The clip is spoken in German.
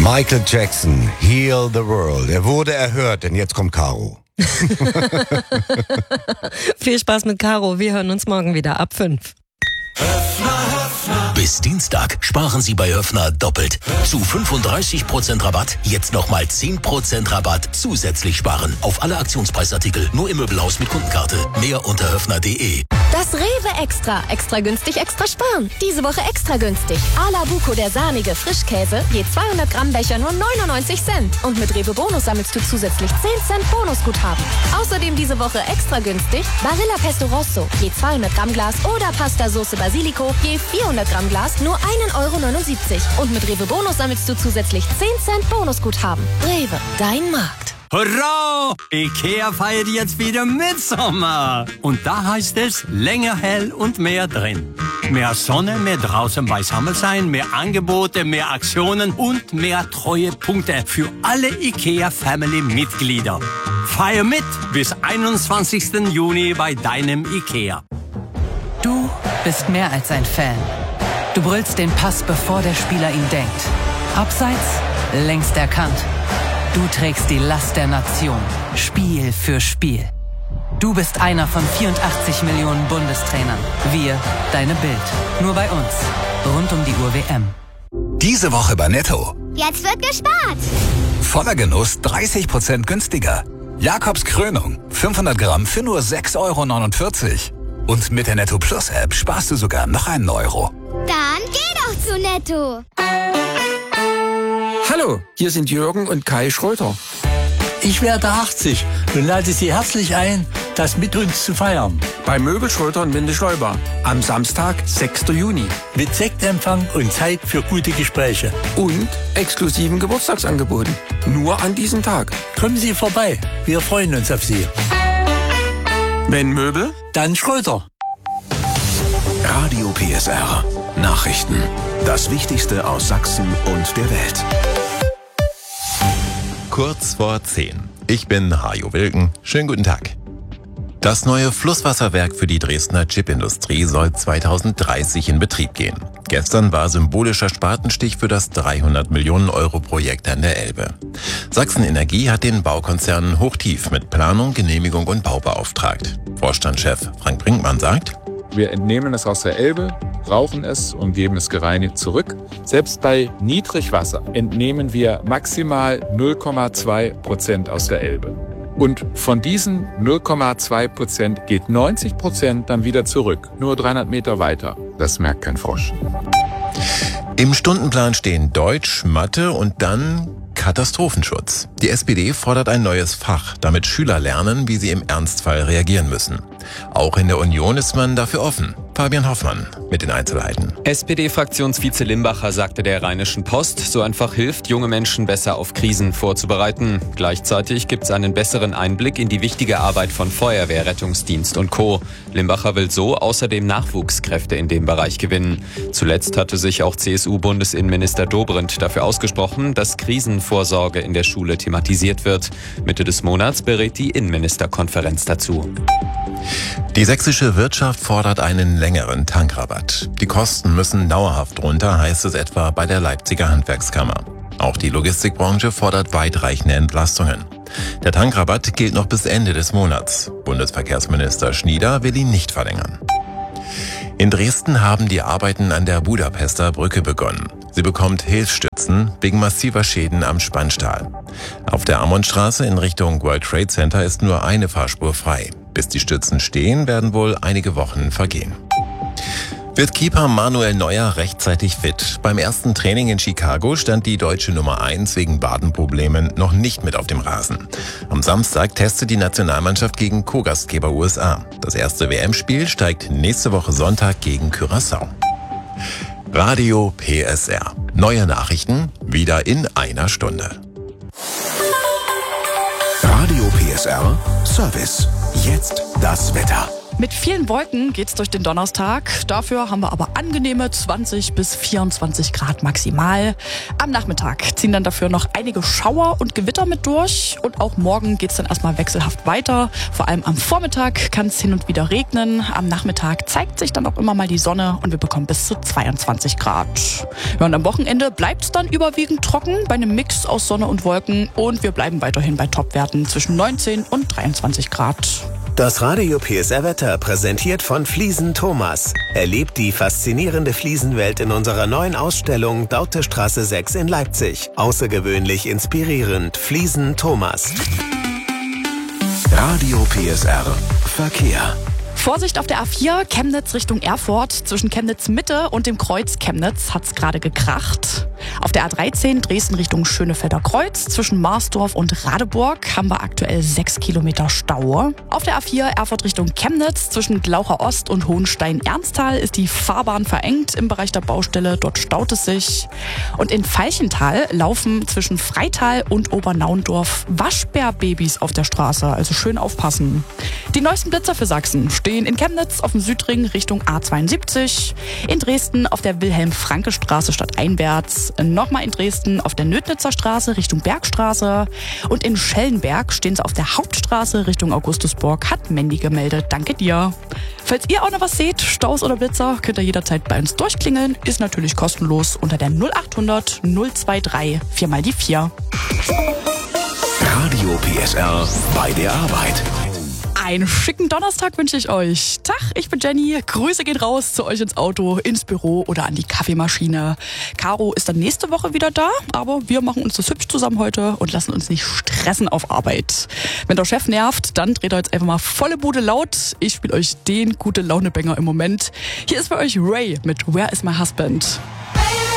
Michael Jackson, Heal the World. Er wurde erhört, denn jetzt kommt Caro. Viel Spaß mit Caro. Wir hören uns morgen wieder ab 5. Bis Dienstag sparen Sie bei Höffner doppelt. Zu 35% Rabatt, jetzt nochmal 10% Rabatt zusätzlich sparen. Auf alle Aktionspreisartikel, nur im Möbelhaus mit Kundenkarte. Mehr unter höffner.de. Das Rewe Extra. Extra günstig, extra sparen. Diese Woche extra günstig. Ala Buco, der sahnige Frischkäse. Je 200 Gramm Becher nur 99 Cent. Und mit Rewe Bonus sammelst du zusätzlich 10 Cent Bonusguthaben. Außerdem diese Woche extra günstig Barilla Pesto Rosso. Je 200 Gramm Glas oder Pasta Sauce Basilico. Je 400 Gramm Glas nur 1,79 €. Und mit Rewe Bonus sammelst du zusätzlich 10 Cent Bonusguthaben. Rewe, dein Markt. Hurra! IKEA feiert jetzt wieder Mitsommer. Und da heißt es länger hell und mehr drin. Mehr Sonne, mehr draußen beisammen sein, mehr Angebote, mehr Aktionen und mehr Treuepunkte für alle IKEA-Family-Mitglieder. Feier mit bis 21. Juni bei deinem IKEA. Du bist mehr als ein Fan. Du brüllst den Pass, bevor der Spieler ihn denkt. Abseits, längst erkannt. Du trägst die Last der Nation, Spiel für Spiel. Du bist einer von 84 Millionen Bundestrainern. Wir, deine Bild. Nur bei uns. Rund um die Uhr WM. Diese Woche bei Netto. Jetzt wird gespart. Voller Genuss 30% günstiger. Jakobs Krönung, 500 Gramm für nur 6,49 €. Und mit der Netto Plus App sparst du sogar noch einen Euro. Dann geh doch zu Netto. Hallo, hier sind Jürgen und Kai Schröter. Ich werde 80 und lade Sie herzlich ein, das mit uns zu feiern. Bei Möbel Schröter und Windeschleuber. Am Samstag, 6. Juni. Mit Sektempfang und Zeit für gute Gespräche. Und exklusiven Geburtstagsangeboten. Nur an diesem Tag. Kommen Sie vorbei, wir freuen uns auf Sie. Wenn Möbel, dann Schröter. Radio PSR. Nachrichten. Das Wichtigste aus Sachsen und der Welt. Kurz vor 10. Ich bin Hajo Wilken. Schönen guten Tag. Das neue Flusswasserwerk für die Dresdner Chipindustrie soll 2030 in Betrieb gehen. Gestern war symbolischer Spatenstich für das 300 Millionen € Projekt an der Elbe. Sachsen Energie hat den Baukonzern Hochtief mit Planung, Genehmigung und Bau beauftragt. Vorstandschef Frank Brinkmann sagt: Wir entnehmen es aus der Elbe, rauchen es und geben es gereinigt zurück. Selbst bei Niedrigwasser entnehmen wir maximal 0,2% aus der Elbe. Und von diesen 0,2% geht 90% dann wieder zurück, nur 300 Meter weiter. Das merkt kein Frosch. Im Stundenplan stehen Deutsch, Mathe und dann Katastrophenschutz. Die SPD fordert ein neues Fach, damit Schüler lernen, wie sie im Ernstfall reagieren müssen. Auch in der Union ist man dafür offen. Fabian Hoffmann mit den Einzelheiten. SPD-Fraktionsvize Limbacher sagte der Rheinischen Post, so einfach hilft, junge Menschen besser auf Krisen vorzubereiten. Gleichzeitig gibt es einen besseren Einblick in die wichtige Arbeit von Feuerwehr, Rettungsdienst und Co. Limbacher will so außerdem Nachwuchskräfte in dem Bereich gewinnen. Zuletzt hatte sich auch CSU-Bundesinnenminister Dobrindt dafür ausgesprochen, dass Krisenvorsorge in der Schule thematisiert wird. Mitte des Monats berät die Innenministerkonferenz dazu. Die sächsische Wirtschaft fordert einen längeren Tankrabatt. Die Kosten müssen dauerhaft runter, heißt es etwa bei der Leipziger Handwerkskammer. Auch die Logistikbranche fordert weitreichende Entlastungen. Der Tankrabatt gilt noch bis Ende des Monats. Bundesverkehrsminister Schnieder will ihn nicht verlängern. In Dresden haben die Arbeiten an der Budapester Brücke begonnen. Sie bekommt Hilfsstützen wegen massiver Schäden am Spannstahl. Auf der Ammonstraße in Richtung World Trade Center ist nur eine Fahrspur frei. Bis die Stützen stehen, werden wohl einige Wochen vergehen. Wird Keeper Manuel Neuer rechtzeitig fit? Beim ersten Training in Chicago stand die deutsche Nummer 1 wegen Wadenproblemen noch nicht mit auf dem Rasen. Am Samstag testet die Nationalmannschaft gegen Co-Gastgeber USA. Das erste WM-Spiel steigt nächste Woche Sonntag gegen Curaçao. Radio PSR. Neue Nachrichten wieder in einer Stunde. Radio PSR Service. Jetzt das Wetter. Mit vielen Wolken geht's durch den Donnerstag. Dafür haben wir aber angenehme 20 bis 24 Grad maximal. Am Nachmittag ziehen dann dafür noch einige Schauer und Gewitter mit durch. Und auch morgen geht's dann erstmal wechselhaft weiter. Vor allem am Vormittag kann es hin und wieder regnen. Am Nachmittag zeigt sich dann auch immer mal die Sonne und wir bekommen bis zu 22 Grad. Ja, und am Wochenende bleibt's dann überwiegend trocken bei einem Mix aus Sonne und Wolken. Und wir bleiben weiterhin bei Topwerten zwischen 19 und 23 Grad. Das Radio PSR Wetter präsentiert von Fliesen Thomas. Erlebt die faszinierende Fliesenwelt in unserer neuen Ausstellung Dautestraße 6 in Leipzig. Außergewöhnlich inspirierend. Fliesen Thomas. Radio PSR Verkehr. Vorsicht auf der A4, Chemnitz Richtung Erfurt. Zwischen Chemnitz Mitte und dem Kreuz Chemnitz hat's gerade gekracht. Auf der A13 Dresden Richtung Schönefelder Kreuz. Zwischen Marsdorf und Radeburg haben wir aktuell 6 Kilometer Stau. Auf der A4 Erfurt Richtung Chemnitz. Zwischen Glaucher Ost und Hohenstein-Ernsthal ist die Fahrbahn verengt im Bereich der Baustelle. Dort staut es sich. Und in Veilchenthal laufen zwischen Freital und Obernaundorf Waschbärbabys auf der Straße. Also schön aufpassen. Die neuesten Blitzer für Sachsen stehen in Chemnitz auf dem Südring Richtung A72, in Dresden auf der Wilhelm-Franke-Straße stadteinwärts, nochmal in Dresden auf der Nödnitzer Straße Richtung Bergstraße und in Schellenberg stehen sie auf der Hauptstraße Richtung Augustusburg, hat Mandy gemeldet. Danke dir. Falls ihr auch noch was seht, Staus oder Blitzer, könnt ihr jederzeit bei uns durchklingeln, ist natürlich kostenlos unter der 0800 023 4x4. Radio PSR bei der Arbeit. Einen schicken Donnerstag wünsche ich euch. Tag, ich bin Jenny. Grüße gehen raus zu euch ins Auto, ins Büro oder an die Kaffeemaschine. Caro ist dann nächste Woche wieder da, aber wir machen uns das hübsch zusammen heute und lassen uns nicht stressen auf Arbeit. Wenn der Chef nervt, dann dreht er jetzt einfach mal volle Bude laut. Ich spiele euch den gute Laune-Banger im Moment. Hier ist für euch Ray mit Where is my husband?